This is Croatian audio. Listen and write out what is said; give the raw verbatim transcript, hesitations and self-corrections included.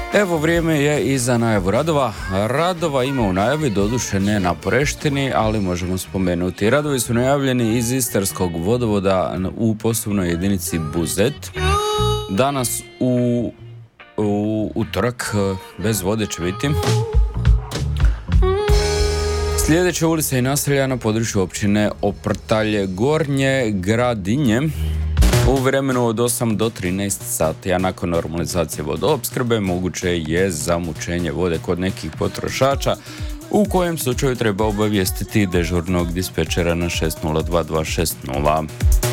Evo, vrijeme je i za najavu radova. Radova ima u najavi, doduše ne na Poreštini, ali možemo spomenuti. Radovi su najavljeni iz Istarskog vodovoda u poslovnoj jedinici Buzet. Danas u, u utorak bez vode će biti. Sljedeća ulica i naselja na području općine Oprtalje, Gornje Gradinje, u vremenu od osam do trinaest sati, a nakon normalizacije vodoopskrbe moguće je zamućenje vode kod nekih potrošača, u kojem slučaju treba obavijestiti dežurnog dispečera na šest nula dva dva šest nula.